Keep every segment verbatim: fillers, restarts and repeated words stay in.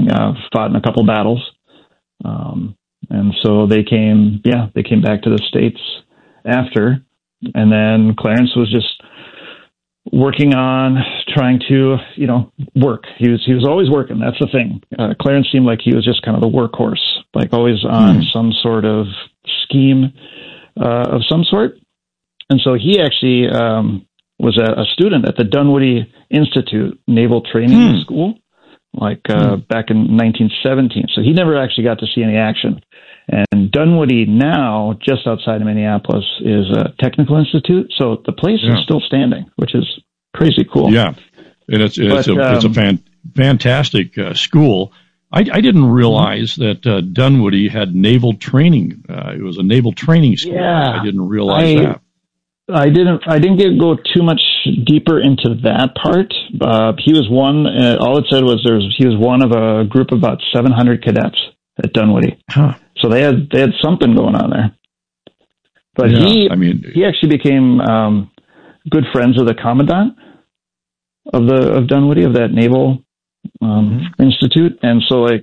uh, fought in a couple battles. Um, and so they came, yeah, they came back to the States after. And then Clarence was just working on trying to, you know, work. He was, he was always working. That's the thing. Uh, Clarence seemed like he was just kind of the workhorse, like always on hmm. some sort of scheme uh, of some sort. And so he actually um, was a, a student at the Dunwoody Institute Naval Training hmm. School, like uh, hmm. back in nineteen seventeen. So he never actually got to see any action. And Dunwoody now, just outside of Minneapolis, is a technical institute. So the place yeah. is still standing, which is crazy cool. Yeah, and it's it's, but, a, um, it's a fan, fantastic uh, school. I, I didn't realize that uh, Dunwoody had naval training. Uh, it was a naval training school. Yeah, I didn't realize I, that. I didn't. I didn't get go too much deeper into that part. Uh, he was one. Uh, all it said was there's he was one of a group of about seven hundred cadets at Dunwoody. Huh. So they had they had something going on there. But yeah, he I mean, he actually became um, good friends with the commandant of the of Dunwoody, of that naval um, mm-hmm. institute, and so like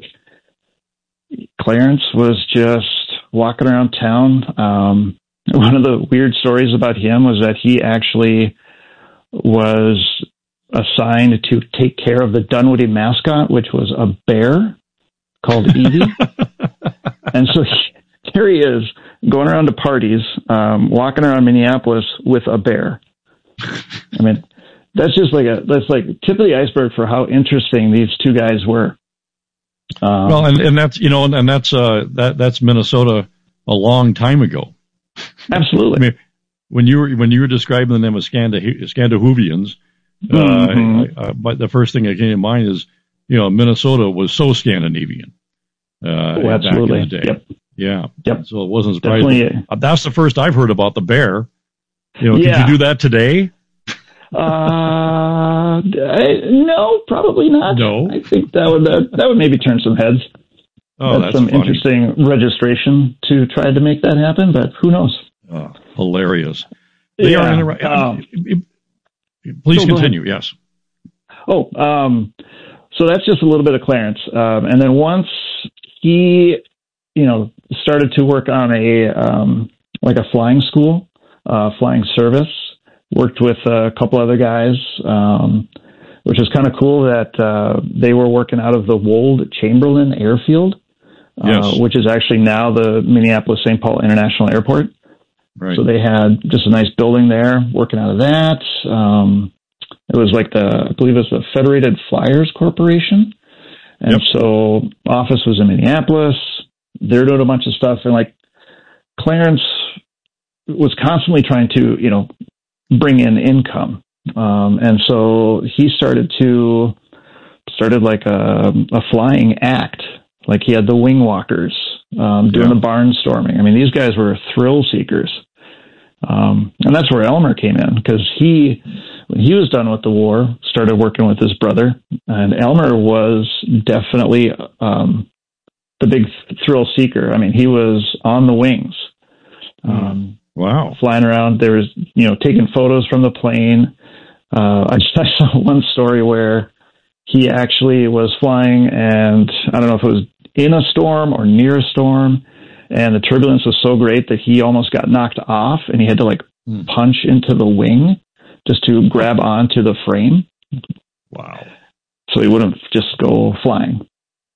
Clarence was just walking around town. Um, one of the weird stories about him was that he actually was assigned to take care of the Dunwoody mascot, which was a bear called Evie. And so he, here he is going around to parties, um, walking around Minneapolis with a bear. I mean, that's just like a, that's like tip of the iceberg for how interesting these two guys were. Um, well, and, and that's, you know, and, and that's, uh, that, that's Minnesota a long time ago. Absolutely. I mean, when you were, when you were describing them as Scanda, Scandinavians, mm-hmm. uh, uh, but the first thing that came to mind is, you know, Minnesota was so Scandinavian. Uh, oh, absolutely. Back in the day. Yep. Yeah. Yep. So it wasn't surprising. Uh, that's the first I've heard about the bear. You know, yeah. could you do that today? uh, I, no, probably not. No. I think that would, uh, that would maybe turn some heads. Oh, that's, that's some funny. Interesting registration to try to make that happen, but who knows? Oh, hilarious. They yeah. are in the right. Um, please so continue. Yes. Oh, um, so that's just a little bit of Clarence. Um, and then once he, you know, started to work on a, um, like a flying school, uh, flying service, worked with a couple other guys, um, which is kind of cool that, uh, they were working out of the Wold Chamberlain Airfield, uh, yes. which is actually now the Minneapolis-Saint Paul International Airport. Right. So they had just a nice building there, working out of that. Um, it was like the, I believe it was the Federated Flyers Corporation. And yep. so office was in Minneapolis. They're doing a bunch of stuff. And like Clarence was constantly trying to, you know, bring in income. Um, and so he started to, started like a, a flying act. Like he had the wing walkers, um, doing yeah. the barnstorming. I mean, these guys were thrill seekers. Um, and that's where Elmer came in, because he, when he was done with the war, started working with his brother. And Elmer was definitely um, the big thrill seeker. I mean, he was on the wings. Um, wow. Flying around. There was, you know, taking photos from the plane. Uh, I just I saw one story where he actually was flying, and I don't know if it was in a storm or near a storm, and the turbulence was so great that he almost got knocked off, and he had to like mm. punch into the wing just to grab onto the frame. Wow. So he wouldn't just go flying.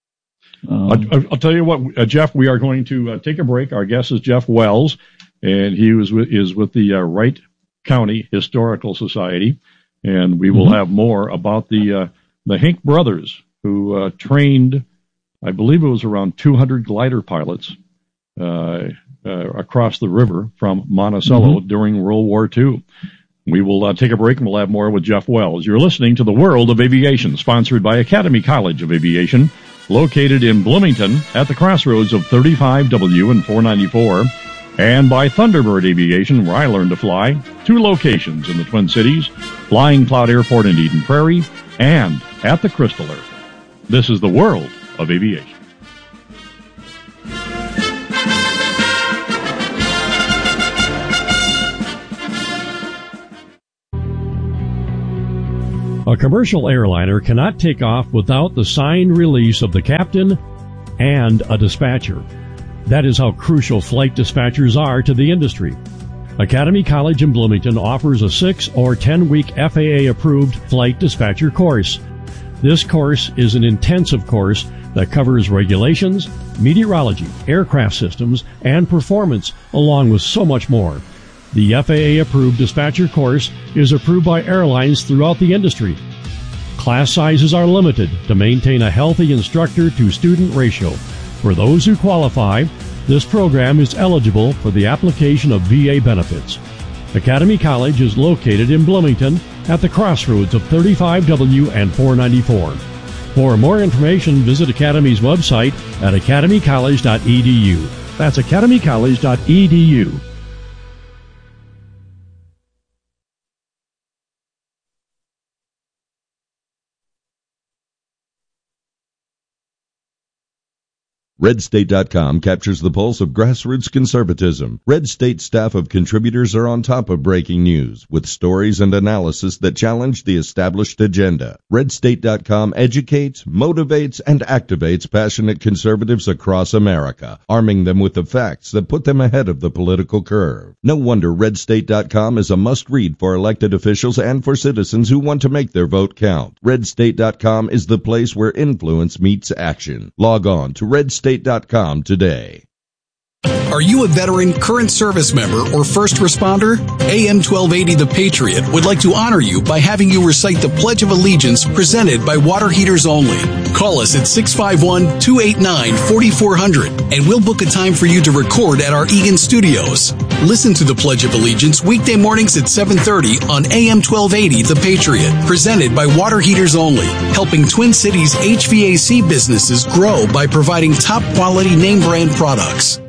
Um, I'll, I'll tell you what, uh, Jeff, we are going to uh, take a break. Our guest is Jeff Wells, and he was with, is with the uh, Wright County Historical Society, and we will mm-hmm. have more about the uh, the Hink brothers, who uh, trained, I believe it was around two hundred glider pilots uh, uh, across the river from Monticello mm-hmm. during World War Two. We will uh, take a break, and we'll have more with Jeff Wells. You're listening to The World of Aviation, sponsored by Academy College of Aviation, located in Bloomington at the crossroads of thirty-five W and four ninety-four, and by Thunderbird Aviation, where I learned to fly, two locations in the Twin Cities, Flying Cloud Airport in Eden Prairie, and at the Crystal Earth. This is The World of Aviation. commercial airliner cannot take off without the signed release of the captain and a dispatcher. That is how crucial flight dispatchers are to the industry. Academy College in Bloomington offers a six or ten week F A A-approved flight dispatcher course. This course is an intensive course that covers regulations, meteorology, aircraft systems, and performance, along with so much more. The F A A-approved dispatcher course is approved by airlines throughout the industry. Class sizes are limited to maintain a healthy instructor-to-student ratio. For those who qualify, this program is eligible for the application of V A benefits. Academy College is located in Bloomington at the crossroads of thirty-five W and four ninety-four. For more information, visit Academy's website at academy college dot e d u. That's academy college dot e d u. red state dot com captures the pulse of grassroots conservatism. Red State staff of contributors are on top of breaking news with stories and analysis that challenge the established agenda. red state dot com educates, motivates, and activates passionate conservatives across America, arming them with the facts that put them ahead of the political curve. No wonder red state dot com is a must-read for elected officials and for citizens who want to make their vote count. red state dot com is the place where influence meets action. Log on to red state dot com today. Are you a veteran, current service member, or first responder? A M twelve eighty The Patriot would like to honor you by having you recite the Pledge of Allegiance presented by Water Heaters Only. Call us at six five one, two eight nine, four four zero zero and we'll book a time for you to record at our Eagan studios. Listen to the Pledge of Allegiance weekday mornings at seven thirty on A M twelve eighty The Patriot, presented by Water Heaters Only, helping Twin Cities H V A C businesses grow by providing top quality name brand products.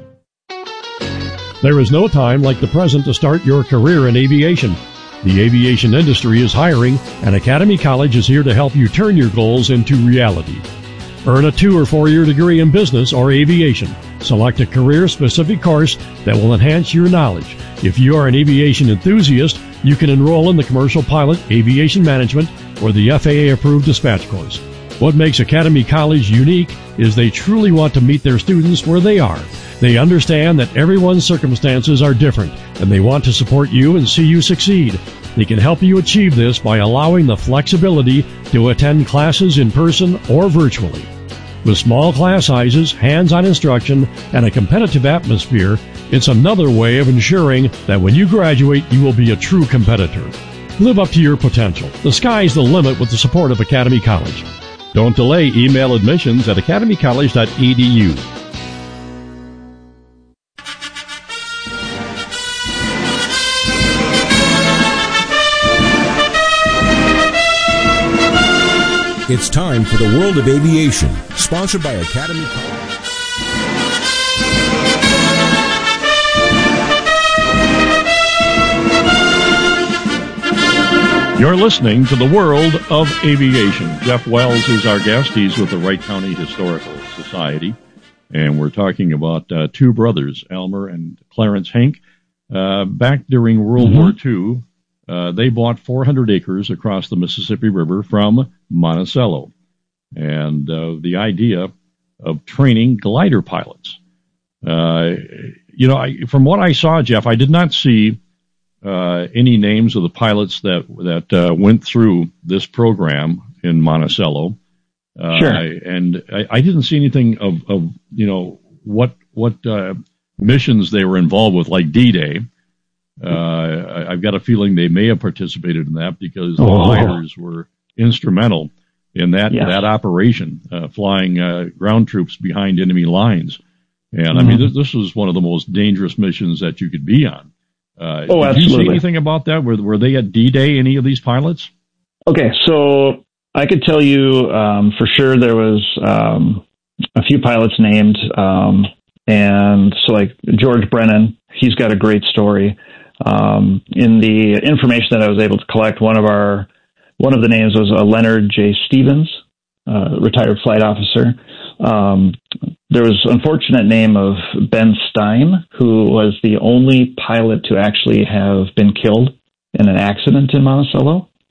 There is no time like the present to start your career in aviation. The aviation industry is hiring, and Academy College is here to help you turn your goals into reality. Earn a two or four-year degree in business or aviation. Select a career-specific course that will enhance your knowledge. If you are an aviation enthusiast, you can enroll in the Commercial Pilot, Aviation Management, or the F A A-approved dispatch course. What makes Academy College unique is they truly want to meet their students where they are. They understand that everyone's circumstances are different, and they want to support you and see you succeed. They can help you achieve this by allowing the flexibility to attend classes in person or virtually. With small class sizes, hands-on instruction, and a competitive atmosphere, it's another way of ensuring that when you graduate, you will be a true competitor. Live up to your potential. The sky's the limit with the support of Academy College. Don't delay. Email admissions at academy college dot e d u. It's time for the World of Aviation, sponsored by Academy College. You're listening to the World of Aviation. Jeff Wells is our guest. He's with the Wright County Historical Society, and we're talking about uh, two brothers, Elmer and Clarence Henk. Uh, back during World mm-hmm. War Two, uh, they bought four hundred acres across the Mississippi River from Monticello, and uh, the idea of training glider pilots. Uh, you know, I, from what I saw, Jeff, I did not see uh, any names of the pilots that that uh, went through this program in Monticello. Uh, sure. And I, I didn't see anything of, of you know, what what uh, missions they were involved with, like D-Day. Uh, I, I've got a feeling they may have participated in that because the oh. gliders were instrumental in that yes. that operation, uh, flying uh, ground troops behind enemy lines. And mm-hmm. I mean, this, this was one of the most dangerous missions that you could be on. Uh, oh, did absolutely. you see anything about that? Were, were they at D-Day, any of these pilots? Okay, so I could tell you um, for sure there was um, a few pilots named, um, and so like George Brennan, he's got a great story. Um, in the information that I was able to collect, one of our one of the names was uh, Leonard J. Stevens, uh, retired flight officer. Um, there was an unfortunate name of Ben Stein, who was the only pilot to actually have been killed in an accident in Monticello.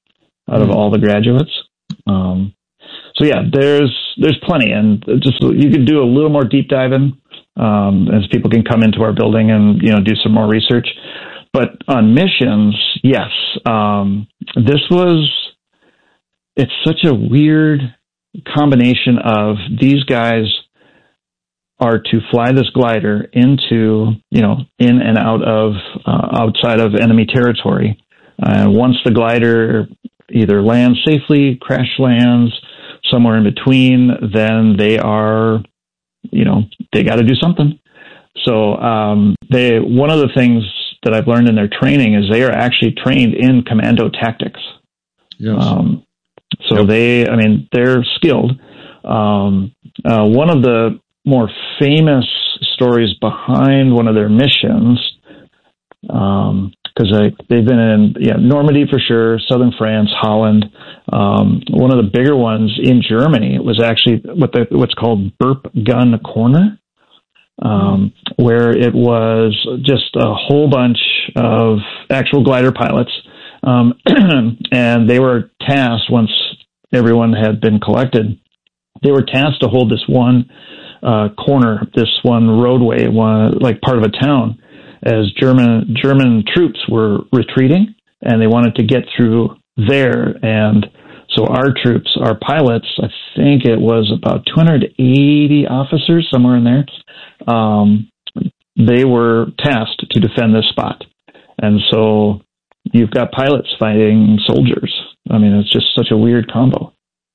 out of all the graduates. Um, so yeah, there's there's plenty, and just you could do a little more deep diving um, as people can come into our building and you know do some more research. But on missions, yes, um, this was it's such a weird combination of these guys are to fly this glider into, you know, in and out of, uh, outside of enemy territory. Uh, once the glider either lands safely, crash lands, somewhere in between, then they are, you know, they got to do something. So, um, they, one of the things that I've learned in their training is they are actually trained in commando tactics. Yes. Um, so yep. they, I mean, they're skilled. Um, uh, one of the more famous stories behind one of their missions, um, because they've been in yeah, Normandy for sure, southern France, Holland. Um, one of the bigger ones in Germany was actually what the, what's called Burp Gun Corner, um, where it was just a whole bunch of actual glider pilots, um, and they were tasked once everyone had been collected. They were tasked to hold this one uh, corner, this one roadway, one like part of a town, as German German troops were retreating, and they wanted to get through there. And so our troops, our pilots, I think it was about two hundred eighty officers, somewhere in there, um, they were tasked to defend this spot. And so you've got pilots fighting soldiers. I mean, it's just such a weird combo.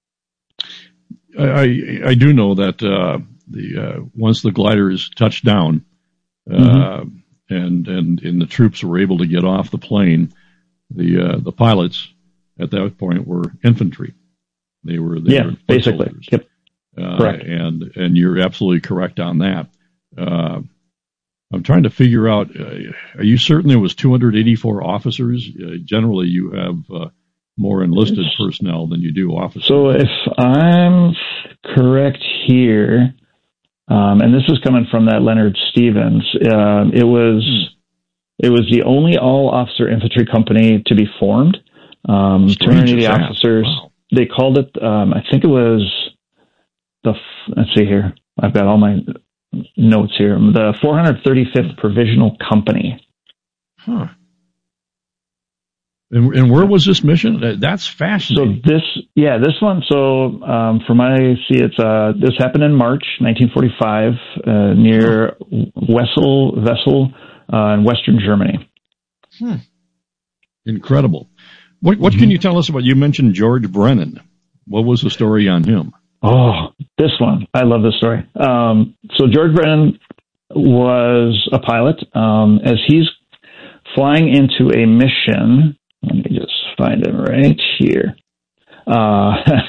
I, I do know that uh, the uh, once the glider is touched down, uh, mm-hmm. and, and and the troops were able to get off the plane, the uh, the pilots at that point were infantry. They were they yeah, were basically. Soldiers. Yep. Uh, correct. And and you're absolutely correct on that. Uh, I'm trying to figure out. Uh, are you certain there was two hundred eighty-four officers? Uh, generally, you have uh, more enlisted personnel than you do officers. So if I'm correct here, um, and this is coming from that Leonard Stevens, uh, it was it was the only all-officer infantry company to be formed. Um, two hundred eighty officers. Wow. They called it, um, I think it was the, let's see here, I've got all my notes here, the four hundred thirty-fifth Provisional Company. Huh. And, and where was this mission? That's fascinating. So this, yeah, this one. So um, from my see, it's uh, this happened in March nineteen forty-five uh, near Wessel, Wessel uh, in Western Germany. Hmm. Incredible. What, what mm-hmm. can you tell us about? You mentioned George Brennan. What was the story on him? Oh, this one. I love this story. Um, so George Brennan was a pilot. Um, as he's flying into a mission. Let me just find him right here. Uh,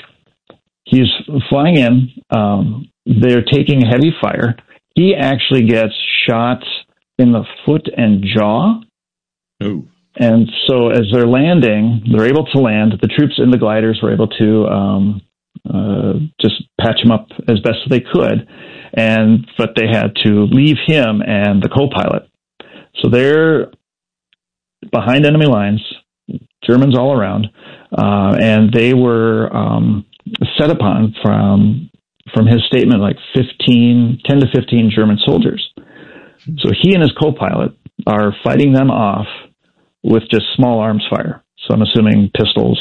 he's flying in. Um, they're taking heavy fire. He actually gets shot in the foot and jaw. Oh. And so as they're landing, they're able to land. The troops in the gliders were able to um, uh, just patch him up as best as they could. And but they had to leave him and the co-pilot. So they're behind enemy lines. Germans all around, uh, and they were um, set upon from from his statement like fifteen, ten to fifteen German soldiers. So he and his co-pilot are fighting them off with just small arms fire. So I'm assuming pistols.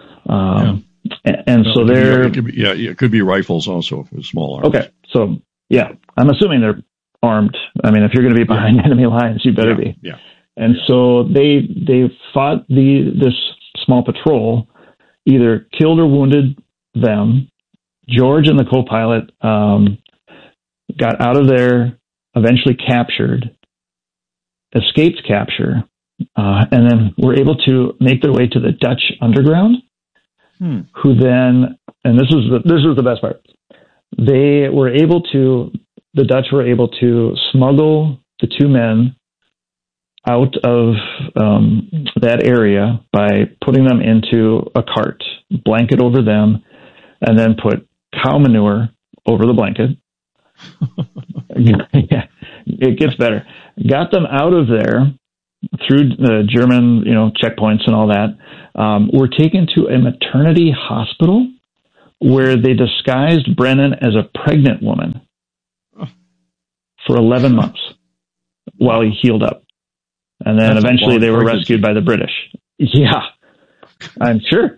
Um, yeah. And, and no, so they're it could be, yeah, it could be rifles also with small arms. Okay, so yeah, I'm assuming they're armed. I mean, if you're going to be behind yeah. enemy lines, you better yeah. be. Yeah. And so they they fought the this small patrol, either killed or wounded them. George and the co-pilot um, got out of there, eventually captured, escaped capture, uh, and then were able to make their way to the Dutch underground. Hmm. Who then, and this was the, this was the best part, they were able to, the Dutch were able to smuggle the two men out of um, that area by putting them into a cart, blanket over them, and then put cow manure over the blanket. Yeah, it gets better. Got them out of there, through the German, you know, checkpoints and all that, um, were taken to a maternity hospital where they disguised Brennan as a pregnant woman for eleven months while he healed up. And then That's eventually they were pregnancy. rescued by the British. Yeah, I'm sure.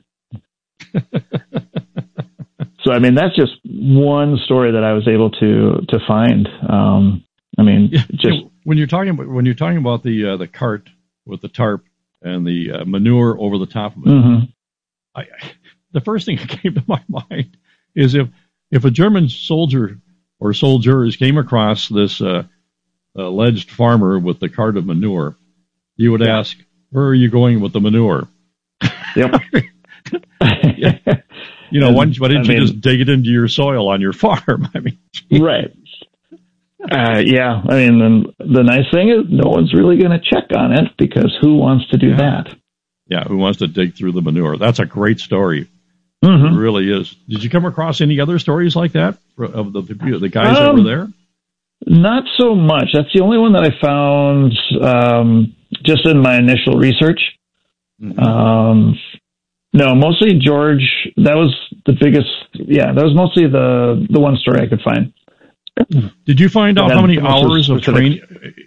So, I mean, that's just one story that I was able to, to find. Um, I mean, yeah, just you know, when you're talking about, when you're talking about the, uh, the cart with the tarp and the uh, manure over the top of it, mm-hmm. I, I, the first thing that came to my mind is if, if a German soldier or soldiers came across this, uh, alleged farmer with the cart of manure, you would yeah. ask, where are you going with the manure? Yep. yeah. You know, and, why, why didn't I you mean, just dig it into your soil on your farm? I mean, geez. Right. Uh, yeah. I mean, the, the nice thing is no one's really going to check on it because who wants to do yeah. that? Yeah. Who wants to dig through the manure? That's a great story. Mm-hmm. It really is. Did you come across any other stories like that of the, the guys um, that were there? Not so much. That's the only one that I found um, just in my initial research. Mm-hmm. Um, no, mostly George. That was the biggest. Yeah, that was mostly the the one story I could find. Did you find out how many hours of training?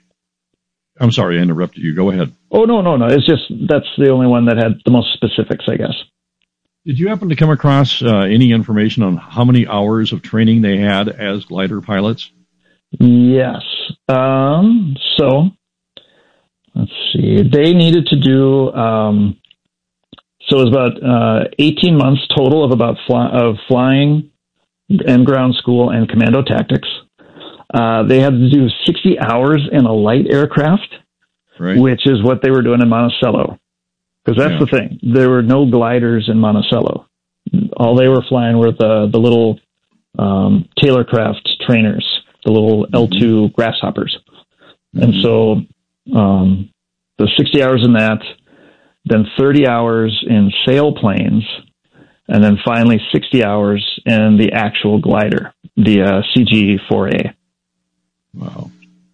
I'm sorry, I interrupted you. Go ahead. Oh no, no, no. It's just that's the only one that had the most specifics, I guess. Did you happen to come across uh, any information on how many hours of training they had as glider pilots? Yes. Um, so, let's see. They needed to do, um, so it was about uh, eighteen months total of about fly, of flying and ground school and commando tactics. Uh, they had to do sixty hours in a light aircraft, right. which is what they were doing in Monticello. Because that's yeah. the thing. There were no gliders in Monticello. All they were flying were the, the little um, Taylorcraft trainers. The little L two mm-hmm. grasshoppers. Mm-hmm. And so um, the sixty hours in that, then thirty hours in sailplanes, and then finally sixty hours in the actual glider, the uh, C G four A. Wow.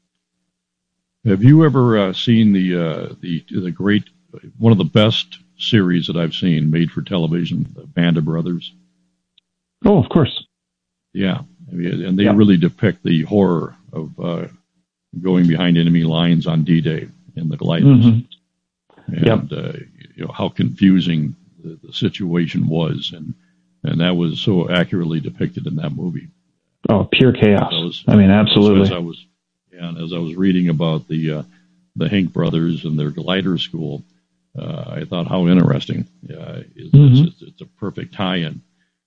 Have you ever uh, seen the, uh, the the great, one of the best series that I've seen made for television, the Band of Brothers? Oh, of course. Yeah. And they yeah. really depict the horror of uh, going behind enemy lines on D-Day in the gliders, mm-hmm. and yep. uh, you know how confusing the, the situation was, and and that was so accurately depicted in that movie. Oh, pure chaos! I, was, I mean, absolutely. As I was, yeah, and as I was reading about the uh, the Hink brothers and their glider school, uh, I thought how interesting. Uh, it's, mm-hmm. it's, it's a perfect tie-in.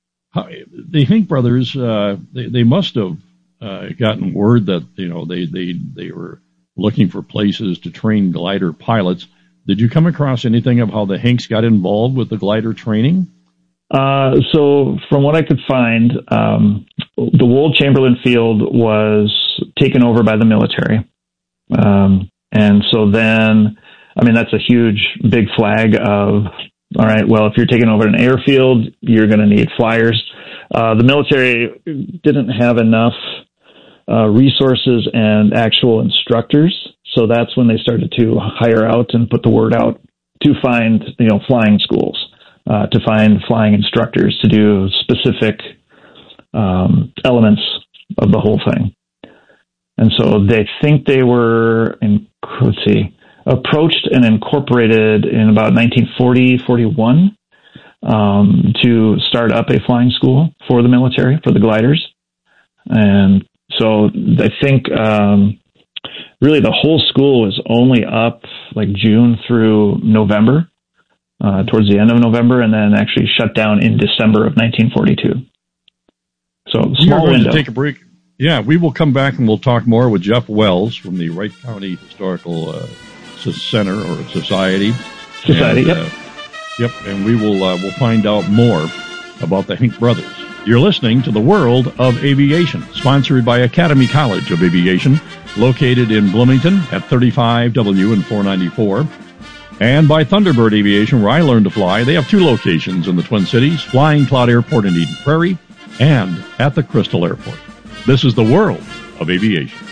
The Hink brothers, uh, they, they must have uh, gotten word that, you know, they, they, they were looking for places to train glider pilots. Did you come across anything of how the Hinks got involved with the glider training? Uh, so from what I could find, um, the Wold Chamberlain Field was taken over by the military. Um, and so then, I mean, that's a huge, big flag of, all right, well, if you're taking over an airfield, you're going to need flyers. Uh, the military didn't have enough uh, resources and actual instructors, so that's when they started to hire out and put the word out to find, you know, flying schools, uh, to find flying instructors to do specific um, elements of the whole thing. And so they think they were, in, let's see, approached and incorporated in about nineteen forty, forty-one um, to start up a flying school for the military, for the gliders. And so I think um, really the whole school was only up like June through November, uh, towards the end of November, and then actually shut down in December of nineteen forty-two. So small we are going window. To take a break. Yeah, we will come back and we'll talk more with Jeff Wells from the Wright County Historical uh, Center or Society. Society, and, yep. Uh, yep, and we will uh, we'll find out more about the Hink brothers. You're listening to The World of Aviation, sponsored by Academy College of Aviation, located in Bloomington at thirty-five W and four ninety-four, and by Thunderbird Aviation, where I learned to fly. They have two locations in the Twin Cities, Flying Cloud Airport in Eden Prairie and at the Crystal Airport. This is The World of Aviation.